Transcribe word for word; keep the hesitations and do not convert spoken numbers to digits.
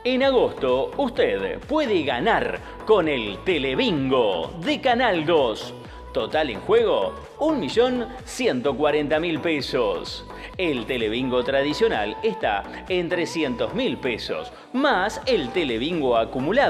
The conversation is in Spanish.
En agosto, usted puede ganar con el Telebingo de Canal dos. Total en juego, un millón ciento cuarenta mil pesos. El Telebingo tradicional está en trescientos mil pesos, más el Telebingo acumulado